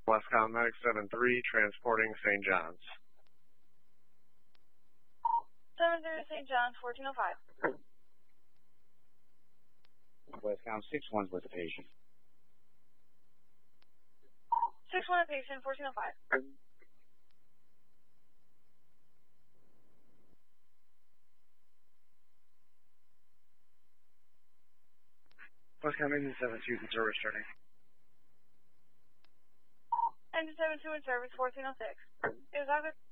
Westcom Medic 7-3, transporting St. John's. 7-3 St. John's, 1405. Westcom 6-1's with the patient. 6-1 patient, 1405. Westcom Engine 7-2 in service starting. Engine 7-2 in service, 1406. It was either